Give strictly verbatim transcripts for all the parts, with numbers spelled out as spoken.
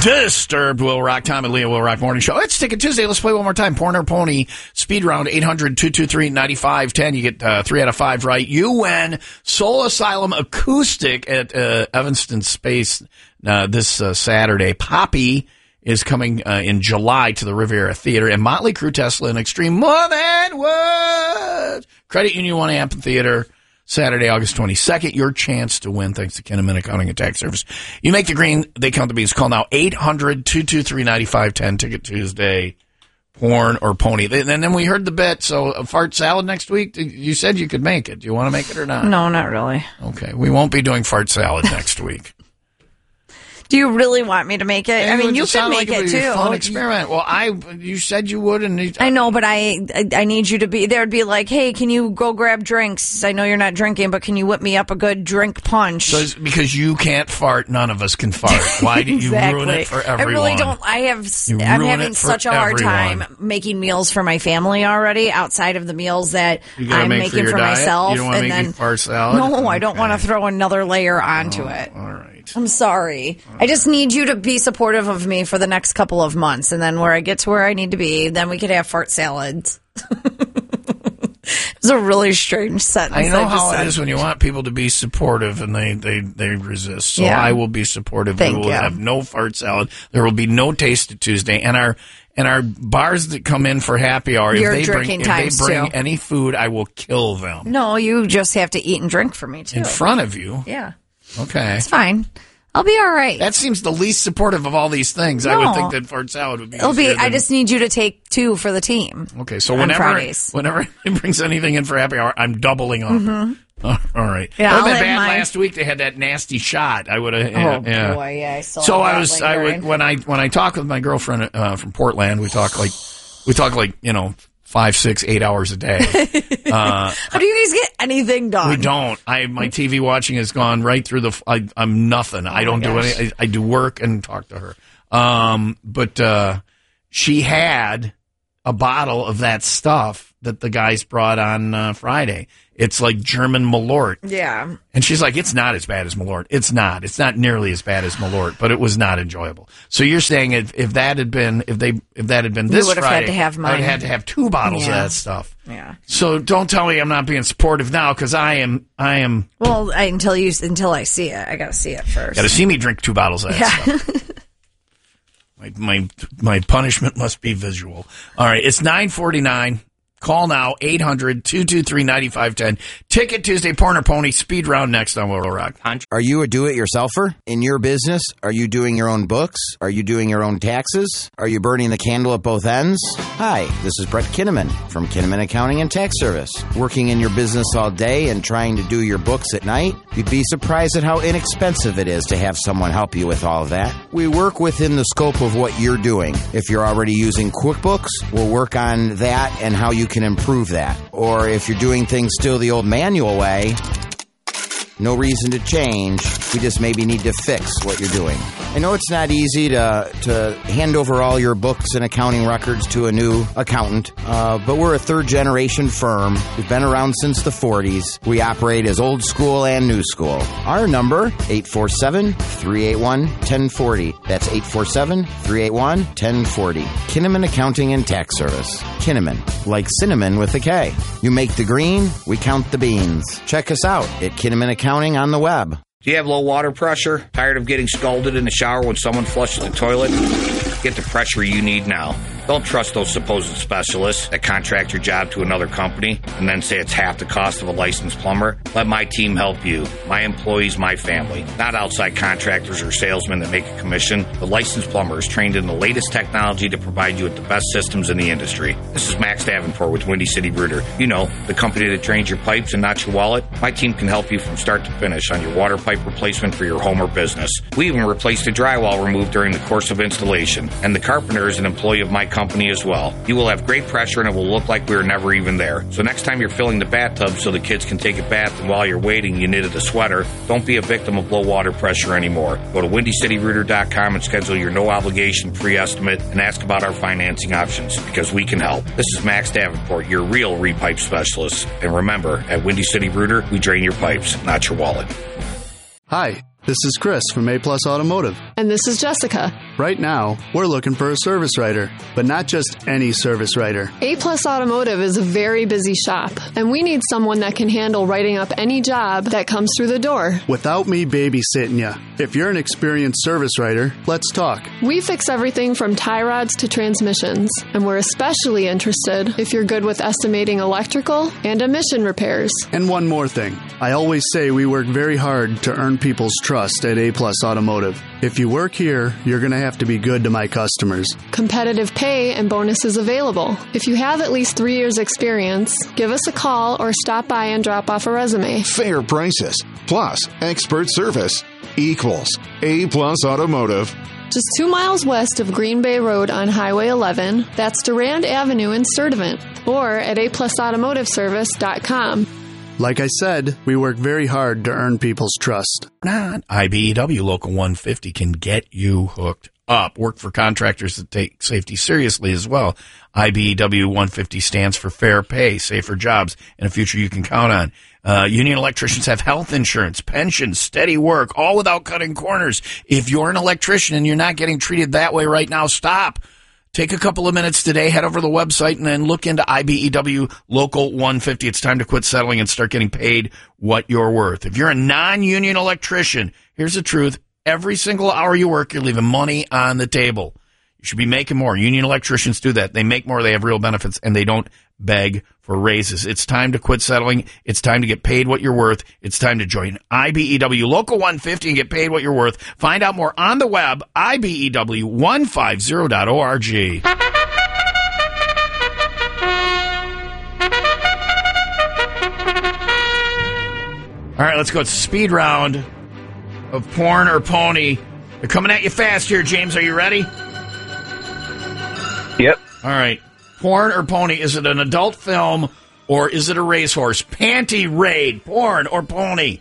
Disturbed Will Rock, Tom and Leah Will Rock Morning Show. It's Ticket Tuesday. Let's play one more time. Porn or Pony, speed round, eight hundred, two two three, nine five one zero. You get uh, three out of five right. You win Soul Asylum Acoustic at uh, Evanston Space uh, this uh, Saturday. Poppy is coming uh, in July to the Riviera Theater. And Motley Crue, Tesla, and Extreme More Than Words. Credit Union One Amphitheater. Saturday, August twenty-second, your chance to win thanks to Kinnaman Accounting and Tax Service. You make the green, they count the beans. Call now, eight hundred, two two three, nine five one zero, Ticket Tuesday, Porn or Pony. And then we heard the bit, so a fart salad next week, you said you could make it. Do you want to make it or not? No, not really. Okay, we won't be doing fart salad next week. Do you really want me to make it? I mean, you could make it, too. A fun experiment. Well, I you said you would, and you, I know, but I I need you to be. There'd be like, hey, can you go grab drinks? I know you're not drinking, but can you whip me up a good drink punch? So it's because you can't fart, none of us can fart. Why do you exactly. ruin it for everyone? I really don't. I have. You I'm ruin having it for such a hard everyone. time making meals for my family already, outside of the meals that You gotta I'm make making for, your for diet? myself. You don't want to and make then, me fart salad? No, I don't Okay. want to throw another layer onto Oh, it. all right. I'm sorry. I just need you to be supportive of me for the next couple of months, and then where I get to where I need to be, then we could have fart salads. It's a really strange sentence. I know I just how said. it is when you want people to be supportive and they, they, they resist. So Yeah. I will be supportive. Thank we will you. have no fart salad. There will be no Taste of Tuesday. And our and our bars that come in for happy hour, Your if they bring, drinking if they times, bring too. any food, I will kill them. No, you just have to eat and drink for me, too. In front of you? Yeah. Okay. It's fine. I'll be all right. That seems the least supportive of all these things. I would No. think that fart salad would be It'll be. easier I than- just need you to take two for the team. Okay, so on whenever Fridays. whenever it brings anything in for happy hour, I'm doubling up. Mhm. Oh, all right. Yeah, That I'll would have have been bad mine. last week. They had that nasty shot. I would have. Oh Yeah, yeah. boy, yeah. I still So have I that was. I would lingering. when I when I talk with my girlfriend uh, from Portland. We talk like we talk like you know five, six, eight hours a day. uh, How do you guys get anything done? we don't. I my T V watching has gone right through the. f- I, I'm nothing. I don't do Oh gosh. any. I, I do work and talk to her. Um, but uh, she had a bottle of that stuff that the guys brought on uh, Friday. It's like German Malort. Yeah. And she's like, it's not as bad as Malort. It's not. It's not nearly as bad as Malort, but it was not enjoyable. So you're saying if, if that had been, if they, if that had been this would have had Friday, to have I would have mine. had to have two bottles Yeah. of that stuff. Yeah. So don't tell me I'm not being supportive now because I am, I am, Well, I, until you until I see it, I gotta see it first. got to see me drink two bottles of that Yeah. stuff. My, my, my punishment must be visual. All right. It's nine forty-nine. Call now, eight hundred, two two three, nine five one zero. Ticket Tuesday, Porn or Pony, speed round next on World Rock. Are you a do-it-yourselfer? In your business, are you doing your own books? Are you doing your own taxes? Are you burning the candle at both ends? Hi, this is Brett Kinnaman from Kinnaman Accounting and Tax Service. Working in your business all day and trying to do your books at night? You'd be surprised at how inexpensive it is to have someone help you with all of that. We work within the scope of what you're doing. If you're already using QuickBooks, we'll work on that and how you can improve that. Or if you're doing things still the old manual way, no reason to change. We just maybe need to fix what you're doing. I know it's not easy to to hand over all your books and accounting records to a new accountant, uh, but we're a third-generation firm. We've been around since the forties. We operate as old school and new school. Our number, eight four seven, three eight one, one zero four zero. That's eight four seven, three eight one, one zero four zero. Kinnaman Accounting and Tax Service. Kinnaman, like cinnamon with a K. You make the green, we count the beans. Check us out at Kinnaman Accounting on the web. Do you have low water pressure? Tired of getting scalded in the shower when someone flushes the toilet? Get the pressure you need now. Don't trust those supposed specialists that contract your job to another company and then say it's half the cost of a licensed plumber. Let my team help you. My employees, my family. Not outside contractors or salesmen that make a commission. The licensed plumber is trained in the latest technology to provide you with the best systems in the industry. This is Max Davenport with Windy City Rooter. You know, the company that drains your pipes and not your wallet. My team can help you from start to finish on your water pipe replacement for your home or business. We even replaced the drywall removed during the course of installation. And the carpenter is an employee of my company as well. You will have great pressure and it will look like we were never even there. So next time you're filling the bathtub so the kids can take a bath and while you're waiting you knitted a sweater, don't be a victim of low water pressure anymore. Go to windy city rooter dot com and schedule your no obligation free estimate and ask about our financing options because we can help. This is Max Davenport, your real repipe specialist. And remember, at Windy City Rooter, we drain your pipes, not your wallet. Hi, this is Chris from A Plus Automotive. And this is Jessica. Right now, we're looking for a service writer, but not just any service writer. A-Plus Automotive is a very busy shop, and we need someone that can handle writing up any job that comes through the door. Without me babysitting you. If you're an experienced service writer, let's talk. We fix everything from tie rods to transmissions, and we're especially interested if you're good with estimating electrical and emission repairs. And one more thing. I always say we work very hard to earn people's trust at A-Plus Automotive. If you work here, you're going to have to be good to my customers. Competitive pay and bonuses available. If you have at least three years experience, give us a call or stop by and drop off a resume. Fair prices plus expert service equals A-Plus Automotive. Just two miles west of Green Bay Road on Highway eleven, that's Durand Avenue in Sturtevant, or at a plus automotive service dot com. Like I said, we work very hard to earn people's trust. Not I B E W Local one fifty can get you hooked up. Work for contractors that take safety seriously as well. I B E W one fifty stands for fair pay, safer jobs, and a future you can count on. Uh, union electricians have health insurance, pensions, steady work, all without cutting corners. If you're an electrician and you're not getting treated that way right now, stop. Take a couple of minutes today, head over to the website, and then look into I B E W Local one fifty. It's time to quit settling and start getting paid what you're worth. If you're a non-union electrician, here's the truth. Every single hour you work, you're leaving money on the table. You should be making more. Union electricians do that. They make more, they have real benefits, and they don't beg for raises. It's time to quit settling. It's time to get paid what you're worth. It's time to join I B E W Local one fifty and get paid what you're worth. Find out more on the web, I B E W one fifty dot org. All right, let's go. It's a speed round of porn or pony. They're coming at you fast here, James. Are you ready? Yep. All right. Porn or pony? Is it an adult film or is it a racehorse? Panty raid, porn or pony?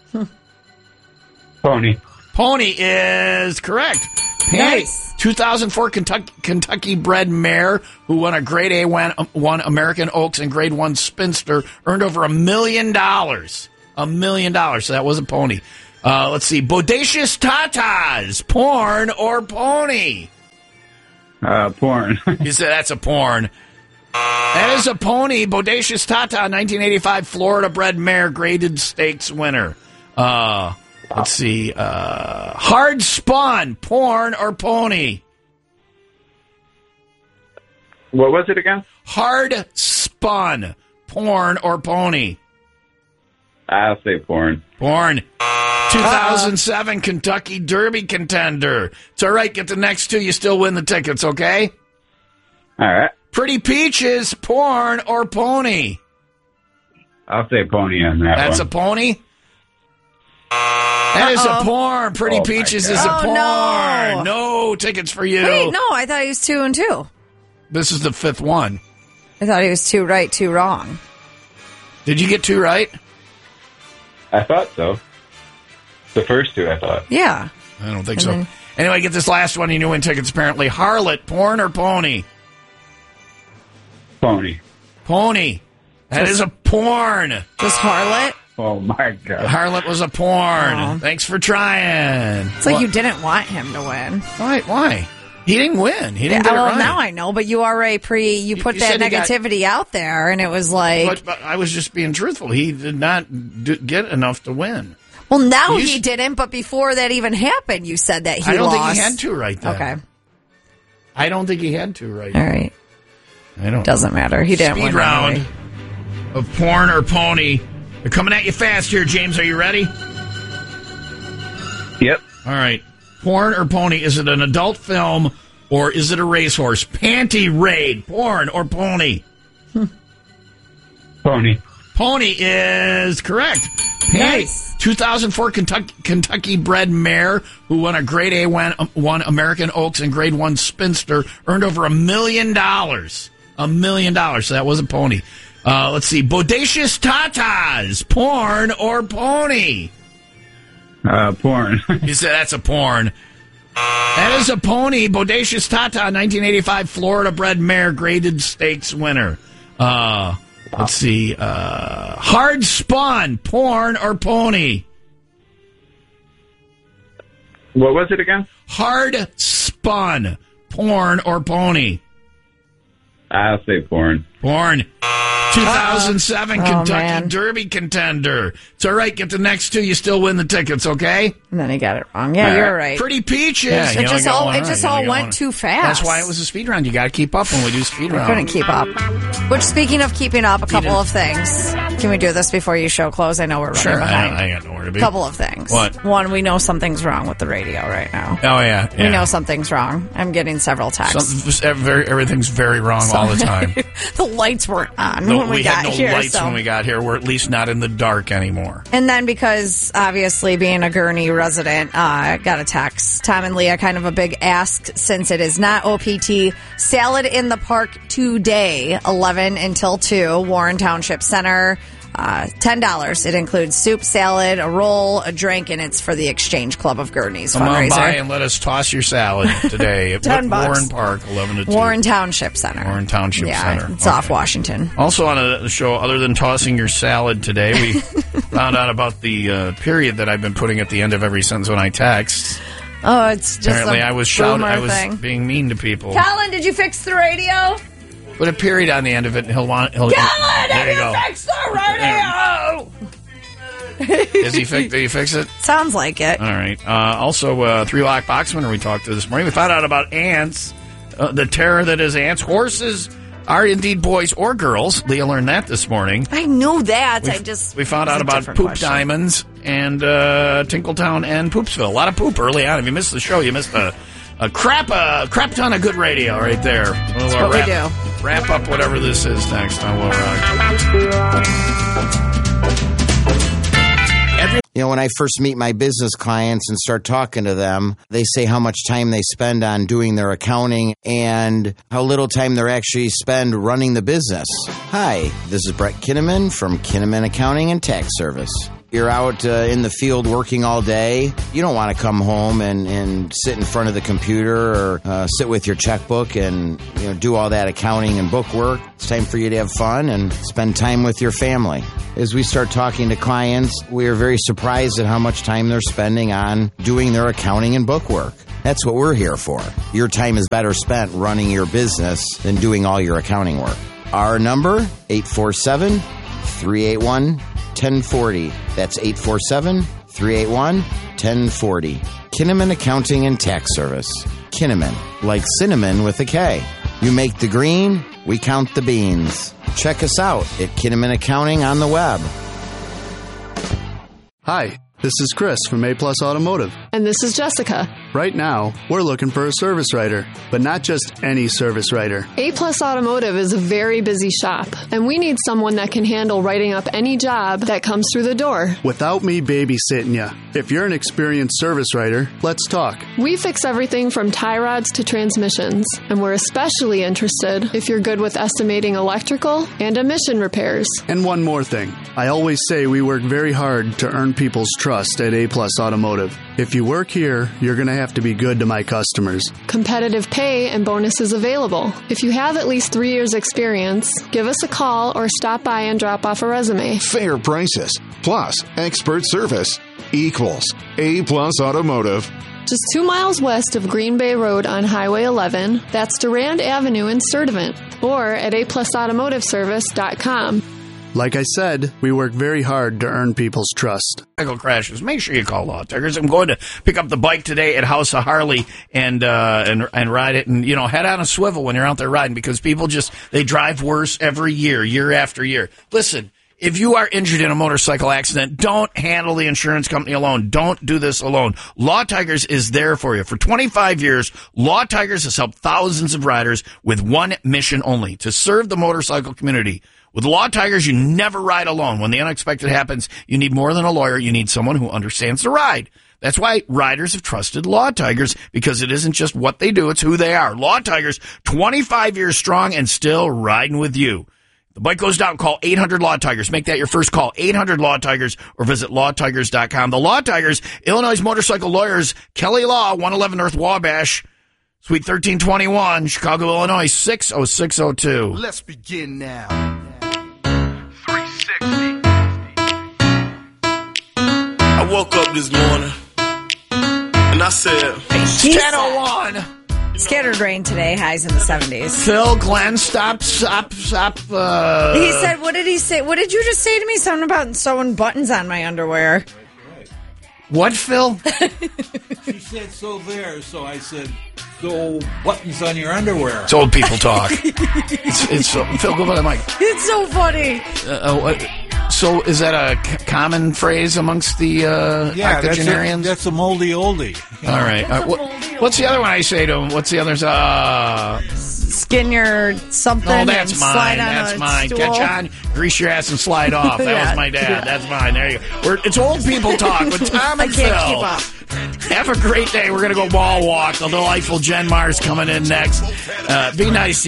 Pony. Pony is correct. Panty, Nice. two thousand four Kentucky, Kentucky bred mare who won a grade A one, one American Oaks and grade one Spinster, earned over a million dollars. A million dollars. So that was a pony. Uh, let's see. Bodacious Tatas, porn or pony? Uh, porn. You said that's a porn. That is a pony. Bodacious Tata, nineteen eighty-five Florida-bred mare, graded stakes winner. Uh, let's see. Uh, hard spun, porn or pony? What was it again? Hard spun, porn or pony? I'll say porn. Porn. two thousand seven Kentucky Derby contender. It's all right. Get the next two. You still win the tickets, okay? All right. Pretty Peaches, porn or pony? I'll say pony on that That's one. a pony? That is a Uh-oh. porn. Pretty Oh, my Peaches is God. a Oh, porn. no. No tickets for you. Wait, no, I thought he was two and two. This is the fifth one. I thought he was two right, two wrong. Did you get two right? I thought so. The first two, I thought. Yeah. I don't think And so. then- Anyway, get this last one. You knew win tickets, apparently. Harlot, porn or pony? Pony. Pony. That is a porn. Just harlot? Oh, my God. Harlot was a porn. Oh. Thanks for trying. It's like What- you didn't want him to win. Why? Why? He didn't win. He Yeah, didn't get well, it right. now I know, but you already pre, you put you that said he got- negativity out there, and it was like, But, but I was just being truthful. He did not do, get enough to win. well, now You he s- didn't, but before that even happened, you said that he I don't lost. think he had two right then. Okay. I don't think he had two right. All right. I don't. Doesn't matter. He didn't Speed win round anyway. of porn or pony. They're coming at you fast here, James. Are you ready? Yep. All right. Porn or pony? Is it an adult film or is it a racehorse? Panty raid, porn or pony? Pony. Pony is correct. Panty, Nice. two thousand four Kentucky, Kentucky bred mare who won a grade A one, one American Oaks and grade one Spinster, earned over a million dollars. A million dollars. So that was a pony. Uh, let's see. Bodacious Tatas, porn or pony? Uh, porn. You said that's a porn. That is a pony. Bodacious Tata, nineteen eighty-five Florida-bred mare, graded stakes winner. Uh, let's see. Uh, hard spun, porn or pony? What was it again? Hard spun. bun? Porn or pony? I'll say porn. Porn. two thousand seven Oh, Kentucky man. Derby contender. It's all right. Get the next two. You still win the tickets, okay? And then he got it wrong. Yeah, you're right. Pretty Peaches. Yeah, you It only just got all one it right. just You all only got went one. too fast. That's why it was a speed round. You got to keep up when we do speed I round. couldn't keep up. Which, speaking of keeping up, a couple of things. Can we do this before you show close? I know we're running Sure, behind. I, I got nowhere to be. A couple of things. What? One, we know something's wrong with the radio right now. Oh, yeah. yeah. We know something's wrong. I'm getting several texts. Some, very, everything's very wrong all the time. The lights weren't on No, when we, we got had no here. lights so. when we got here. We're at least not in the dark anymore. And then because, obviously, being a Gurney resident, uh, got a text. Tom and Leah, kind of a big ask since it is not O P T. Salad in the Park today, eleven until two, Warren Township Center. Uh, ten dollars. It includes soup, salad, a roll, a drink, and it's for the Exchange Club of Gurney's Come on fundraiser. by and let us toss your salad today at ten bucks. Warren Park, eleven to two. Warren Township Center. Warren Township yeah, Center. It's Okay. off Washington. Also on the show, other than tossing your salad today, we found out about the uh, period that I've been putting at the end of every sentence when I text. Oh, it's just Apparently, a I was shouting. boomer I was thing. being mean to people. Colin, did you fix the radio? Put a period on the end of it, and he'll want. He'll, Colin, there you did go. you fix the radio? Is he fix? Did he fix it? Sounds like it. All right. Uh, also, uh, three lock boxman we talked to this morning. We found out about ants, uh, the terror that is ants. Horses are indeed boys or girls. Leah learned that this morning. I knew that. We, I just we found it's out a about different poop question. diamonds and uh, Tinkletown and Poopsville. A lot of poop early on. If you missed the show, you missed a, a crap a crap ton of good radio right there. We'll, That's uh, what we wrap, do. Wrap up whatever this is next on Will Rock. You know, when I first meet my business clients and start talking to them, they say how much time they spend on doing their accounting and how little time they actually spend running the business. Hi, this is Brett Kinnaman from Kinnaman Accounting and Tax Service. You're out uh, in the field working all day. You don't want to come home and, and sit in front of the computer or uh, sit with your checkbook and you know do all that accounting and book work. It's time for you to have fun and spend time with your family. As we start talking to clients, we are very surprised at how much time they're spending on doing their accounting and book work. That's what we're here for. Your time is better spent running your business than doing all your accounting work. Our number, eight four seven, three eight one, one oh four oh. That's eight four seven, three eight one, one oh four oh. Kinnaman Accounting and Tax Service. Kinnaman, like cinnamon with a K. You make the green, we count the beans. Check us out at Kinnaman Accounting on the web. Hi, this is Chris from A Plus Automotive. And this is Jessica. Right now, we're looking for a service writer, but not just any service writer. A Plus Automotive is a very busy shop, and we need someone that can handle writing up any job that comes through the door. Without me babysitting you. If you're an experienced service writer, let's talk. We fix everything from tie rods to transmissions, and we're especially interested if you're good with estimating electrical and emission repairs. And one more thing. I always say we work very hard to earn people's trust at A Plus Automotive. If you work here, you're going to have to be good to my customers. Competitive pay and bonuses available. If you have at least three years experience, give us a call or stop by and drop off a resume. Fair prices, plus expert service, equals A Plus Automotive. Just two miles west of Green Bay Road on Highway eleven, that's Durand Avenue in Sturtevant, or at a plus automotive service dot com. Like I said, we work very hard to earn people's trust. Vehicle crashes. Make sure you call Law Tigers. I'm going to pick up the bike today at House of Harley and uh, and and ride it, and you know, head on a swivel when you're out there riding, because people just they drive worse every year, year after year. Listen, if you are injured in a motorcycle accident, don't handle the insurance company alone. Don't do this alone. Law Tigers is there for you. For twenty-five years, Law Tigers has helped thousands of riders with one mission only: to serve the motorcycle community. With Law Tigers, you never ride alone. When the unexpected happens, you need more than a lawyer. You need someone who understands the ride. That's why riders have trusted Law Tigers, because it isn't just what they do, it's who they are. Law Tigers, twenty-five years strong and still riding with you. The bike goes down, call eight hundred Law Tigers. Make that your first call, eight hundred Law Tigers, or visit law tigers dot com. The Law Tigers, Illinois motorcycle lawyers, Kelly Law, one eleven North Wabash, Suite thirteen twenty-one, Chicago, Illinois, six oh six oh two. Let's begin now. three sixty. I woke up this morning and I said, ten oh one. Scattered rain today, highs in the seventies. Phil, Glenn, stop, stop, stop. Uh, He said, what did he say? What did you just say to me? Something about sewing buttons on my underwear. What, Phil? She said, so there. So I said, so buttons on your underwear. It's old people talk. it's, it's so, Phil, go by the mic. It's so funny. Uh, uh, what, so is that a c- common phrase amongst the uh, Yeah, that's a, octogenarians? that's a moldy oldie. You know? All right. Uh, what, what's the other one I say to him? What's the others? Uh, Skin your something. oh, that's and mine. Slide on That's a mine. stool. Catch on, grease your ass, and slide off. That Yeah. was my dad. That's mine. There you go. We're, it's old people talk with Tom I and can't Phil. keep up. Have a great day. We're going to go ball walk. The delightful Jen Mars coming in next. Uh, be nice.